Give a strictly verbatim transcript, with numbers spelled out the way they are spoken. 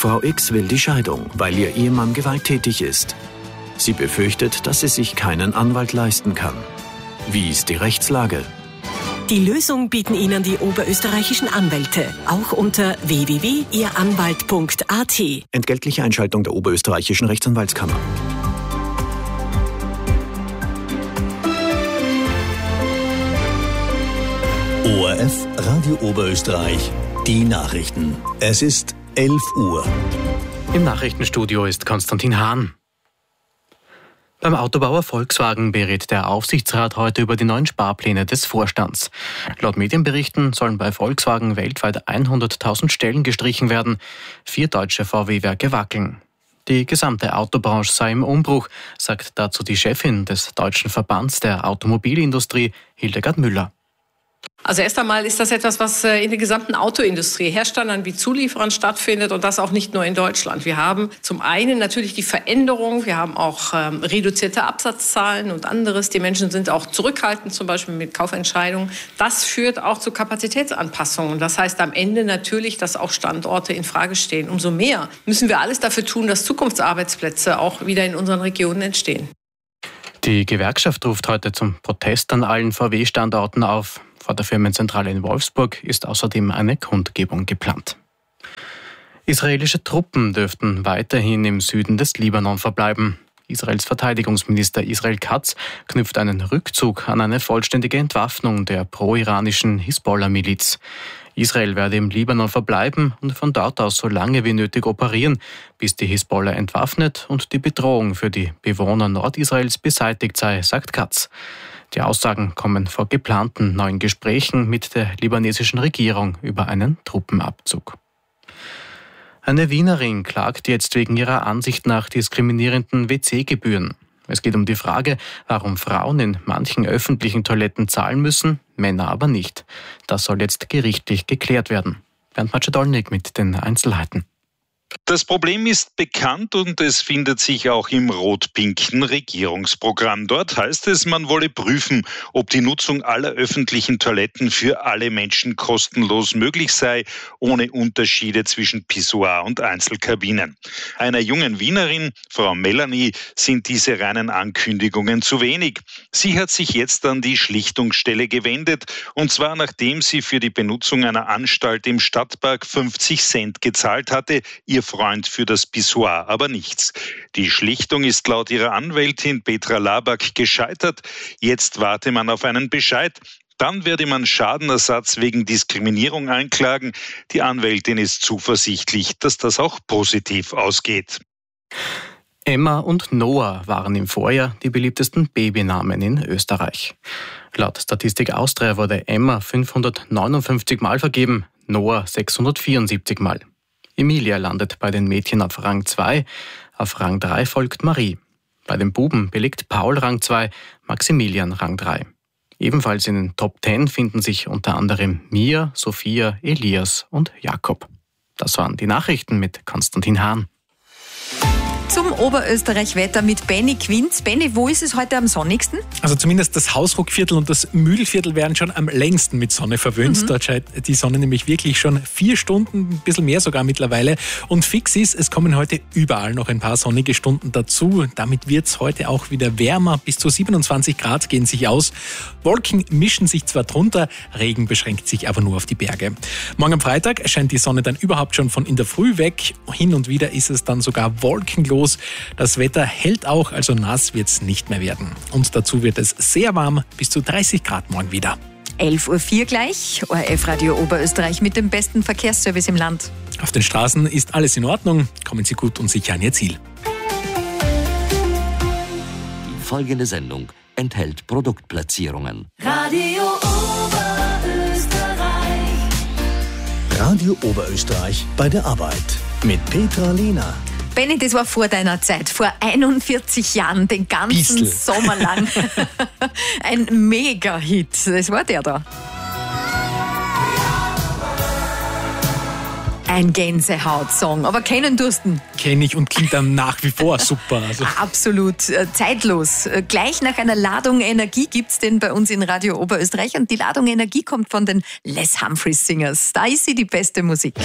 Frau X will die Scheidung, weil ihr Ehemann gewalttätig ist. Sie befürchtet, dass sie sich keinen Anwalt leisten kann. Wie ist die Rechtslage? Die Lösung bieten Ihnen die oberösterreichischen Anwälte, auch unter w w w punkt ihr anwalt punkt a t. Entgeltliche Einschaltung der oberösterreichischen Rechtsanwaltskammer. O R F Radio Oberösterreich, die Nachrichten. Es ist elf Uhr. Im Nachrichtenstudio ist Konstantin Hahn. Beim Autobauer Volkswagen berät der Aufsichtsrat heute über die neuen Sparpläne des Vorstands. Laut Medienberichten sollen bei Volkswagen weltweit hunderttausend Stellen gestrichen werden. Vier deutsche V W-Werke wackeln. Die gesamte Autobranche sei im Umbruch, sagt dazu die Chefin des Deutschen Verbands der Automobilindustrie, Hildegard Müller. Also erst einmal ist das etwas, was in der gesamten Autoindustrie, Herstellern wie Zulieferern stattfindet und das auch nicht nur in Deutschland. Wir haben zum einen natürlich die Veränderung, wir haben auch ähm, reduzierte Absatzzahlen und anderes. Die Menschen sind auch zurückhaltend, zum Beispiel mit Kaufentscheidungen. Das führt auch zu Kapazitätsanpassungen. Das heißt am Ende natürlich, dass auch Standorte in Frage stehen. Umso mehr müssen wir alles dafür tun, dass Zukunftsarbeitsplätze auch wieder in unseren Regionen entstehen. Die Gewerkschaft ruft heute zum Protest an allen V W-Standorten auf. Vor der Firmenzentrale in Wolfsburg ist außerdem eine Kundgebung geplant. Israelische Truppen dürften weiterhin im Süden des Libanon verbleiben. Israels Verteidigungsminister Israel Katz knüpft einen Rückzug an eine vollständige Entwaffnung der pro-iranischen Hisbollah-Miliz. Israel werde im Libanon verbleiben und von dort aus so lange wie nötig operieren, bis die Hisbollah entwaffnet und die Bedrohung für die Bewohner Nordisraels beseitigt sei, sagt Katz. Die Aussagen kommen vor geplanten neuen Gesprächen mit der libanesischen Regierung über einen Truppenabzug. Eine Wienerin klagt jetzt wegen ihrer Ansicht nach diskriminierenden W C-Gebühren. Es geht um die Frage, warum Frauen in manchen öffentlichen Toiletten zahlen müssen, Männer aber nicht. Das soll jetzt gerichtlich geklärt werden. Bernd Matschadolnik mit den Einzelheiten. Das Problem ist bekannt und es findet sich auch im rot-pinken Regierungsprogramm. Dort heißt es, man wolle prüfen, ob die Nutzung aller öffentlichen Toiletten für alle Menschen kostenlos möglich sei, ohne Unterschiede zwischen Pissoir und Einzelkabinen. Einer jungen Wienerin, Frau Melanie, sind diese reinen Ankündigungen zu wenig. Sie hat sich jetzt an die Schlichtungsstelle gewendet, und zwar nachdem sie für die Benutzung einer Anstalt im Stadtpark fünfzig Cent gezahlt hatte, ihr Freund für das Pissoir aber nichts. Die Schlichtung ist laut ihrer Anwältin Petra Laback gescheitert. Jetzt warte man auf einen Bescheid. Dann werde man Schadenersatz wegen Diskriminierung einklagen. Die Anwältin ist zuversichtlich, dass das auch positiv ausgeht. Emma und Noah waren im Vorjahr die beliebtesten Babynamen in Österreich. Laut Statistik Austria wurde Emma fünfhundertneunundfünfzig Mal vergeben, Noah sechshundertvierundsiebzig Mal. Emilia landet bei den Mädchen auf Rang zwei, auf Rang drei folgt Marie. Bei den Buben belegt Paul Rang zwei, Maximilian Rang drei. Ebenfalls in den Top zehn finden sich unter anderem Mia, Sophia, Elias und Jakob. Das waren die Nachrichten mit Konstantin Hahn. Zum Oberösterreich-Wetter mit Benny Quinz. Benny, wo ist es heute am sonnigsten? Also zumindest das Hausruckviertel und das Mühlviertel werden schon am längsten mit Sonne verwöhnt. Mhm. Dort scheint die Sonne nämlich wirklich schon vier Stunden, ein bisschen mehr sogar mittlerweile. Und fix ist, es kommen heute überall noch ein paar sonnige Stunden dazu. Damit wird es heute auch wieder wärmer. Bis zu siebenundzwanzig Grad gehen sich aus. Wolken mischen sich zwar drunter, Regen beschränkt sich aber nur auf die Berge. Morgen am Freitag scheint die Sonne dann überhaupt schon von in der Früh weg. Hin und wieder ist es dann sogar wolkenlos. Das Wetter hält auch, also nass wird es nicht mehr werden. Und dazu wird es sehr warm, bis zu dreißig Grad morgen wieder. elf Uhr vier gleich, O R F Radio Oberösterreich mit dem besten Verkehrsservice im Land. Auf den Straßen ist alles in Ordnung. Kommen Sie gut und sicher an Ihr Ziel. Die folgende Sendung enthält Produktplatzierungen. Radio Oberösterreich. Radio Oberösterreich bei der Arbeit mit Petra Lehner. Benny, das war vor deiner Zeit, vor einundvierzig Jahren, den ganzen Bissl. Sommer lang. Ein Mega-Hit, das war der da. Ein Gänsehaut-Song, aber kennen dursten. Kenne ich und klingt dann nach wie vor super. Also. Absolut, äh, zeitlos. Äh, gleich nach einer Ladung Energie gibt's den bei uns in Radio Oberösterreich und die Ladung Energie kommt von den Les Humphreys Singers. Da ist sie die beste Musik.